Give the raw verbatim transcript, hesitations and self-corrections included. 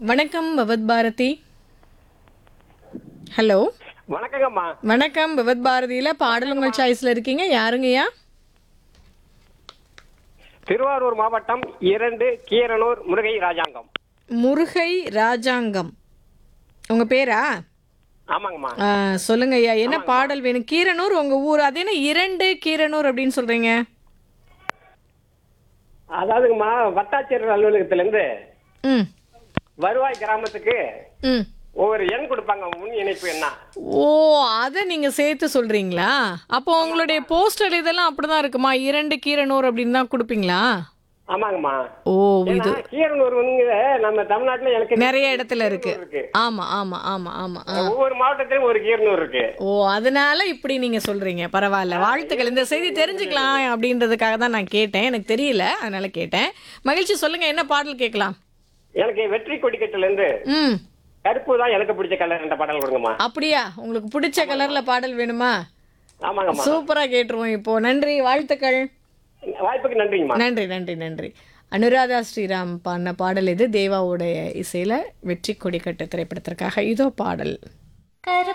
வணக்கம் பவத் பாரதி. ஹலோ வணக்கங்கம்மா. வணக்கம் பவத் பாரதியில் பாடல் உங்கள் சாய்ஸில் இருக்கீங்க. யாருங்கய்யா? திருவாரூர் மாவட்டம் இரண்டு கீரனூர் முருகை ராஜாங்கம். முருகை ராஜாங்கம் உங்கள் பேரா? ஆமாங்கம்மா. ஆ, சொல்லுங்க ஐயா, என்ன பாடல் வேணும்? கீரனூர் உங்கள் ஊர், அது என்ன இரண்டு கீரனூர் அப்படின்னு சொல்கிறீங்க? அதாவதுங்கம்மா, வட்டாட்சியர் அலுவலகத்திலேருந்து ம் வருவாய் கிராமத்துக்கு ம் ஒவ்வொரு எண் கொடுப்பாங்க, முன் இணைப்பு என்ன. ஓ, அதை நீங்கள் சேர்த்து சொல்கிறீங்களா? அப்போ உங்களுடைய போஸ்டர் இதெல்லாம் அப்படி தான் இருக்குமா? இரண்டு கீரனூர் அப்படின்னு தான் கொடுப்பீங்களா? ஆமாங்கம்மா. ஓ, இது ஏன்னா, கீரனூர் வந்து நம்ம தமிழ்நாட்டுல எனக்கு நிறைய இடத்துல இருக்கு. இருக்கு. ஆமா ஆமா ஆமா ஆமா ஆ. ஒவ்வொரு மாவட்டத்திலும் ஒரு கீரனூர் இருக்கு. ஓ, அதனால இப்படி நீங்க சொல்றீங்க. பரவாயில்ல, வாழ்த்துக்கள். இந்த செய்தி தெரிஞ்சுக்கலாம் அப்படின்றதுக்காக தான் நான் கேட்டேன். எனக்கு தெரியல, அதனால கேட்டேன். மகிழ்ச்சி. சொல்லுங்க, என்ன பாடல் கேட்கலாம்? எனக்கு வெற்றி கொடிக்கட்டுல இருந்து ம் கருப்பு தான் எனக்கு பிடிச்ச கலர் என்ற பாடல் கொடுங்கம்மா. அப்படியா? உங்களுக்கு பிடிச்ச கலர்ல பாடல் வேணுமா? ஆமாங்கம்மா. சூப்பரா கேட்டுருவோம் இப்போ. நன்றி, வாழ்த்துக்கள். வாய்ப்புக்கு நன்றிங்கம்மா. நன்றி நன்றி நன்றி. அனுராதா ஸ்ரீராம் பாடின பாடல் இது. தேவாவுடைய இசையில வெற்றி கொடிக்கட்டு திரைப்படத்திற்காக இதோ பாடல்.